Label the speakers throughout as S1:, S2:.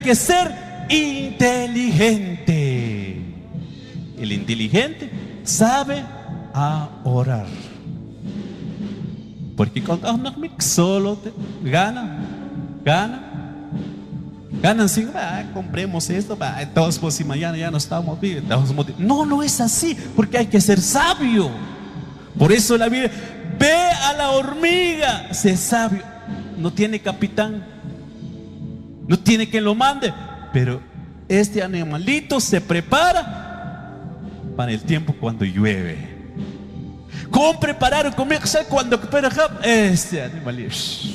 S1: que ser inteligente. El inteligente sabe a orar. Porque cuando solo ganan sin, compremos esto, todos pues si mañana ya no estamos vivos. No es así, porque hay que ser sabio. Por eso la Biblia, ve a la hormiga, sé sabio. No tiene capitán, no tiene quien lo mande, pero este animalito se prepara para el tiempo cuando llueve. ¿Cómo prepararon conmigo cuando este animalito?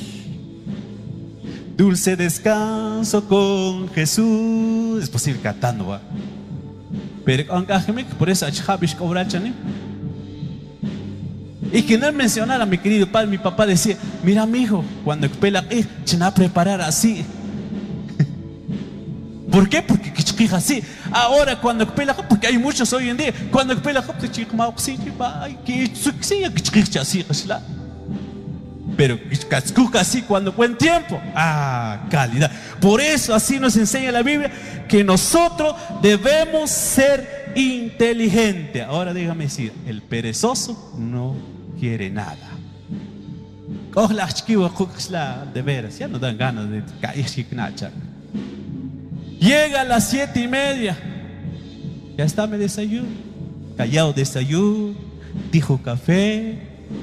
S1: Dulce descanso con Jesús. Es posible cantando, ¿va? Pero por eso y que no mencionar a mi querido padre, mi papá decía, mira mi hijo, cuando pela chena preparar así. ¿Por qué? Porque así. Ahora cuando pela, porque hay muchos hoy en día, cuando pela pero así cuando buen tiempo, calidad. Por eso así nos enseña la Biblia que nosotros debemos ser inteligentes. Ahora déjame decir, el perezoso no quiere nada. De veras, ya no dan ganas de caer. Llega a las 7:30, ya está, me desayuno, callado desayuno, dijo café,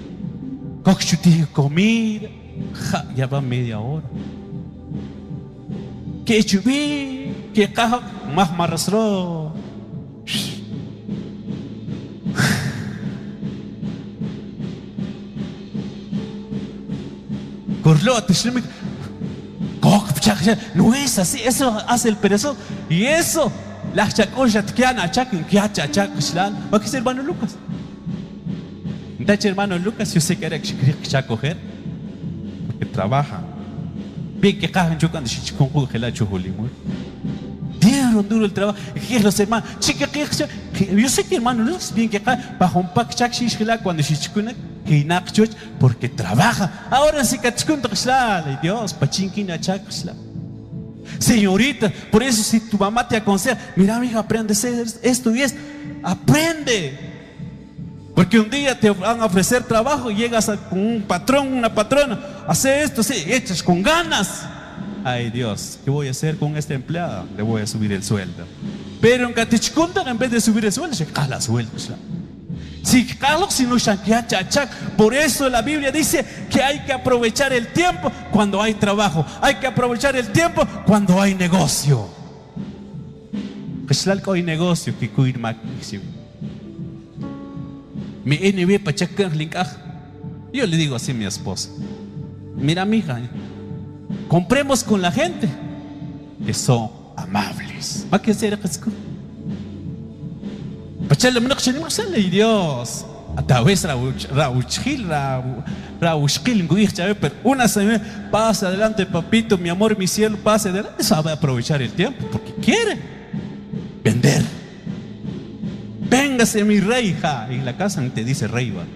S1: comida, ya va media hora. Que chubí, que caja, más marrasro. No es así, eso hace el perezoso. Y eso, las chacoyas que han achacado, que achacado, ¿va a ser hermano Lucas? Entonces, hermano Lucas, yo sé que era que coger, porque trabaja. Bien que cajan yo cuando se chicongo que la chujulimur. Dieron duro el trabajo. ¿Qué es los hermanos? Yo sé que hermano Lucas, bien que cajan, bajo un pack chac cuando se chicuna. Porque trabaja. Ahora sí que Dios, pachinquina chacosla. Señorita, por eso si tu mamá te aconseja, mira, hija, aprende a hacer esto y esto, aprende. Porque un día te van a ofrecer trabajo y llegas con un patrón, una patrona, hace esto, sí, echas con ganas. Ay Dios, ¿qué voy a hacer con esta empleada? Le voy a subir el sueldo. Pero en Catechcunta, en vez de subir el sueldo, se cala sueldo. Por eso la Biblia dice que hay que aprovechar el tiempo cuando hay trabajo, hay que aprovechar el tiempo cuando hay negocio. Hay negocio que cuir máximo. Mi NB pachacar linkaj. Yo le digo así a mi esposa: mira, mija, compremos con la gente que son amables. ¿Va a qué hacer? Y Dios, a vez pero una semana pasa adelante, papito, mi amor, mi cielo, pasa adelante. Eso va a aprovechar el tiempo porque quiere vender. Véngase mi rey, hija. En la casa te dice rey, va.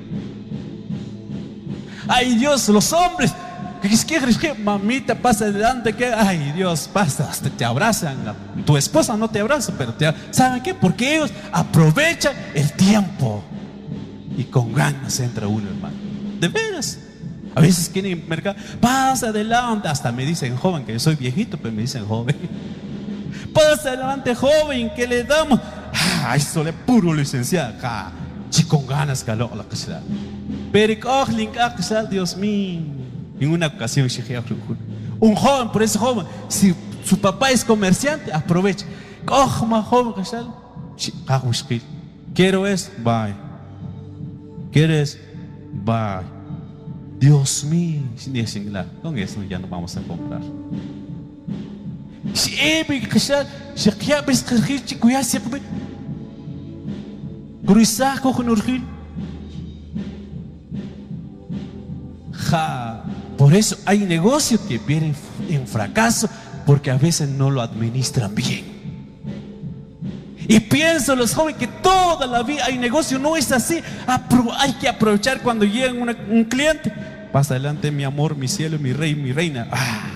S1: Ay Dios, los hombres, ¿qué mamita pasa adelante? ¿Qué? Ay Dios, pasa, hasta te abrazan. Tu esposa no te abraza, pero ¿saben qué? Porque ellos aprovechan el tiempo y con ganas entra uno, hermano. De veras. A veces quieren mercado, pasa adelante, hasta me dicen joven, que yo soy viejito, pero me dicen joven. Pasa adelante, joven, ¿qué le damos? Eso le puro licenciado, con ganas calor la que se da. Pero Dios mío. En una ocasión, un joven, por ese joven, si su papá es comerciante, aprovecha. Joven, quiero eso, bye. ¿Quieres? Bye. Dios mío, con eso ya no vamos a comprar. Por eso hay negocios que vienen en fracaso porque a veces no lo administran bien. Y pienso los jóvenes que toda la vida hay negocio, no es así. Hay que aprovechar cuando llega un cliente. Pasa adelante, mi amor, mi cielo, mi rey, mi reina.